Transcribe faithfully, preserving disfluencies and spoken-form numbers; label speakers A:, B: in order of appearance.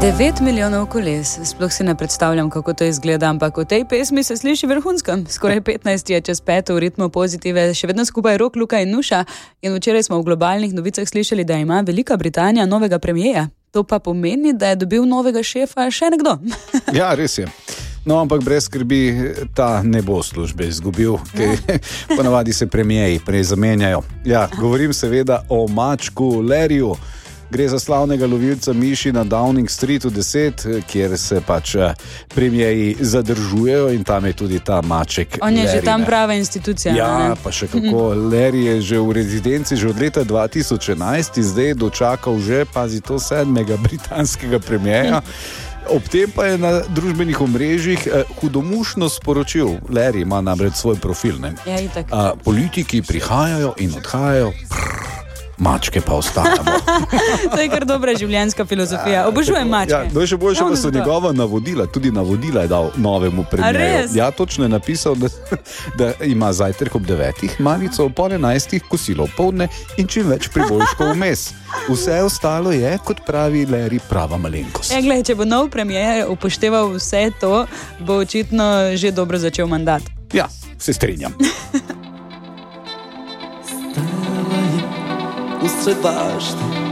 A: devet milijonov koles, sploh si ne predstavljam, kako to izgleda, ampak v tej pesmi se sliši vrhunsko. Skoraj petnajst je čez peto v ritmu Pozitive, še vedno skupaj Rok, Luka in Nuša. In včeraj smo v globalnih novicah slišali, da ima Velika Britanija novega premijeja. To pa pomeni, da je dobil novega šefa še nekdo.
B: Ja, res je. No, ampak brez skrbi, ta ne bo službe izgubil, ker ponavadi se premijeji prej zamenjajo. Ja, govorim seveda o mačku Larryju. Gre za slavnega lovilca miši na Downing Streetu deset, kjer se pač premijeji zadržujejo in tam je tudi ta maček
A: On je
B: Larry,
A: že tam
B: ne.
A: prava institucija.
B: Ja,
A: ne?
B: pa še kako. Larry je že v rezidenci že od leta dva tisoč enajst in zdaj dočakal že, pazi to, sedmega britanskega premijeja. Ob tem pa je na družbenih omrežjih eh, hudomušno sporočil. Larry ima namreč svoj profil. Ne?
A: Ja, itak.
B: A, politiki prihajajo in odhajajo, prr, mačke pa ostajamo.
A: To je kar dobra življenjska filozofija. Obožujem mačke.
B: Ja, no, še boljše pa so
A: Ravno
B: njegova navodila, tudi navodila je dal novemu premijeju.
A: res?
B: Ja, točno je napisal, da, da ima zajtrk ob devetih, malico ob pol enajstih, kosilo ob poldne in čim več priboljškov vmes. Vse ostalo je, kot pravi Larry, prava malenkost.
A: Ja, gled, če bo nov premijer upošteval vse to, bo očitno že dobro začel mandat.
B: Ja, se strinjam.
C: Usred bašte